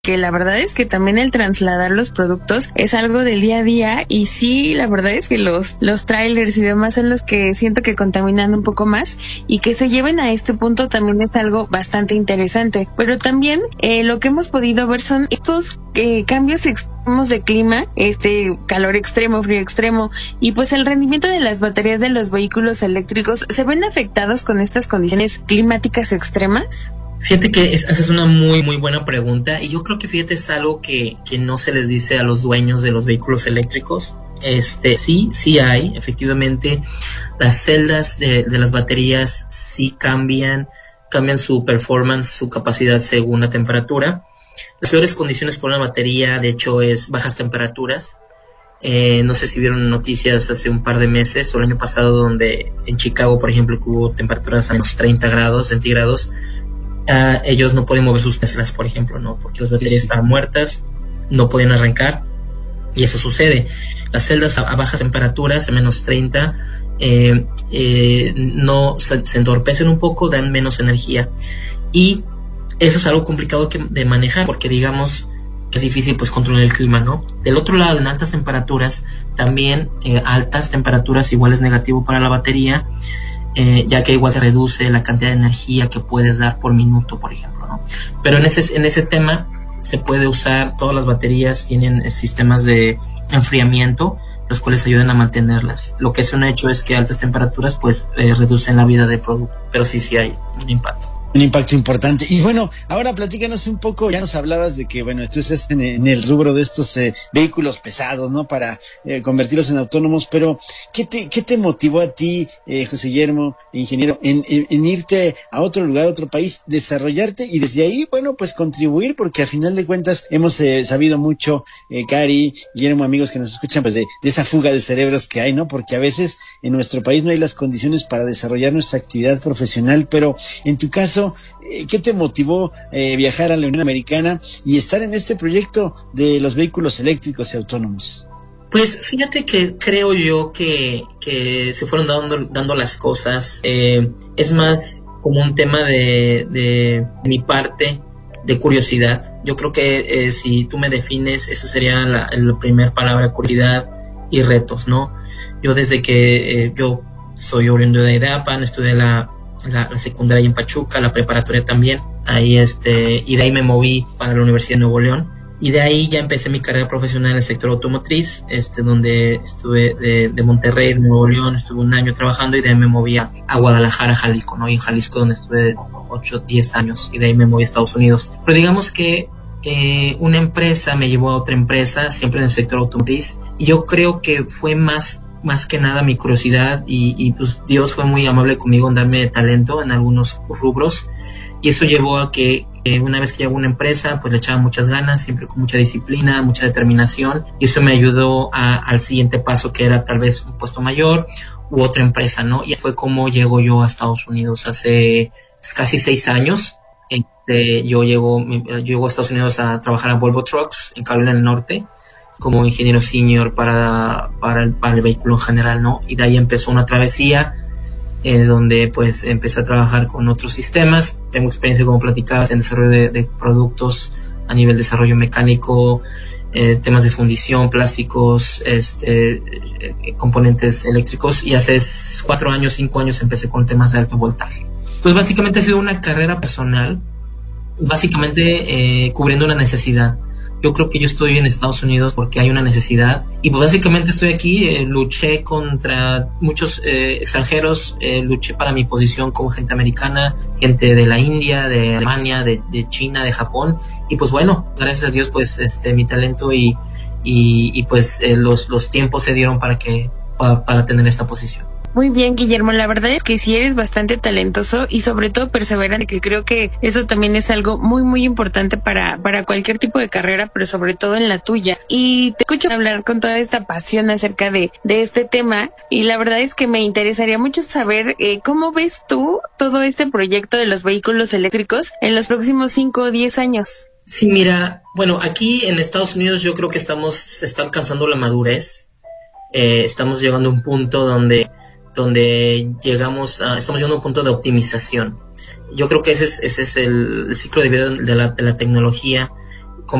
que la verdad es que también el trasladar los productos es algo del día a día, y sí, la verdad es que los trailers y demás son los que siento que contaminan un poco más, y que se lleven a este punto también es algo bastante interesante. Pero también lo que hemos podido ver son estos cambios extremos de clima, calor extremo, frío extremo, y pues el rendimiento de las baterías de los vehículos eléctricos se ven afectados con estas condiciones climáticas extremas. Fíjate que esa es una muy muy buena pregunta, y yo creo que es algo que no se les dice a los dueños de los vehículos eléctricos. Sí hay, efectivamente, las celdas de las baterías sí cambian su performance, su capacidad según la temperatura. Las peores condiciones por una batería, de hecho, es bajas temperaturas. No sé si vieron noticias hace un par de meses o el año pasado, donde en Chicago, por ejemplo, que hubo temperaturas a menos 30 grados centígrados. Ellos no podían mover sus Teslas, por ejemplo, ¿no? Porque las baterías estaban muertas, no podían arrancar, y eso sucede. Las celdas a bajas temperaturas, a menos 30, no se entorpecen un poco, dan menos energía, y eso es algo complicado de manejar, porque digamos que es difícil pues controlar el clima, ¿no? Del otro lado, en altas temperaturas, también altas temperaturas igual es negativo para la batería, ya que igual se reduce la cantidad de energía que puedes dar por minuto, por ejemplo, ¿no? Pero en ese tema se puede usar, todas las baterías tienen sistemas de enfriamiento, los cuales ayudan a mantenerlas. Lo que es un hecho es que altas temperaturas pues reducen la vida del producto, pero sí hay un impacto. Un impacto importante. Y bueno, ahora platícanos un poco, ya nos hablabas de que, bueno, tú estás en el rubro de estos vehículos pesados, ¿no? Para convertirlos en autónomos, pero ¿qué te motivó a ti, José Guillermo, ingeniero, en irte a otro lugar, a otro país, desarrollarte y desde ahí, bueno, pues contribuir? Porque a final de cuentas hemos sabido mucho, Cari, Guillermo, amigos que nos escuchan, pues de esa fuga de cerebros que hay, ¿no? Porque a veces en nuestro país no hay las condiciones para desarrollar nuestra actividad profesional, pero en tu caso, ¿qué te motivó viajar a la Unión Americana y estar en este proyecto de los vehículos eléctricos y autónomos? Pues fíjate que creo yo que se fueron dando las cosas. Es más como un tema de mi parte, de curiosidad. Yo creo que si tú me defines, esa sería la primera palabra: curiosidad y retos, ¿no? Yo desde que yo soy oriundo de Ideapan, estudié la secundaria en Pachuca, la preparatoria también, ahí y de ahí me moví para la Universidad de Nuevo León, y de ahí ya empecé mi carrera profesional en el sector automotriz, donde estuve de Monterrey, Nuevo León, estuve un año trabajando, y de ahí me moví a Guadalajara, Jalisco, ¿no? Y en Jalisco, donde estuve 8, 10 años, y de ahí me moví a Estados Unidos. Pero digamos que una empresa me llevó a otra empresa, siempre en el sector automotriz, y yo creo que fue más que nada mi curiosidad, y pues Dios fue muy amable conmigo en darme talento en algunos rubros, y eso llevó a que una vez que llegó una empresa, pues le echaba muchas ganas, siempre con mucha disciplina, mucha determinación, y eso me ayudó al siguiente paso, que era tal vez un puesto mayor u otra empresa, ¿no? Y fue como llego yo a Estados Unidos hace casi 6 años. Yo llego a Estados Unidos a trabajar a Volvo Trucks en Carolina del Norte, como ingeniero senior para el vehículo en general, ¿no? Y de ahí empezó una travesía donde pues empecé a trabajar con otros sistemas. Tengo experiencia, como platicabas, en desarrollo de productos a nivel de desarrollo mecánico, temas de fundición, plásticos, componentes eléctricos, y hace 4 años, 5 años empecé con temas de alto voltaje. Pues básicamente ha sido una carrera personal, básicamente cubriendo una necesidad. Yo creo que yo estoy en Estados Unidos porque hay una necesidad, y pues básicamente estoy aquí, luché contra muchos extranjeros, luché para mi posición como gente americana, gente de la India, de Alemania, de China, de Japón, y pues bueno, gracias a Dios pues mi talento y pues los tiempos se dieron para tener esta posición. Muy bien, Guillermo, la verdad es que sí eres bastante talentoso y sobre todo perseverante, que creo que eso también es algo muy muy importante para cualquier tipo de carrera, pero sobre todo en la tuya. Y te escucho hablar con toda esta pasión acerca de este tema, y la verdad es que me interesaría mucho saber cómo ves tú todo este proyecto de los vehículos eléctricos en los próximos 5 o 10 años. Sí, mira, bueno, aquí en Estados Unidos yo creo que se está alcanzando la madurez. Estamos llegando a un punto donde estamos llegando a un punto de optimización. Yo creo que ese es el ciclo de vida de la tecnología.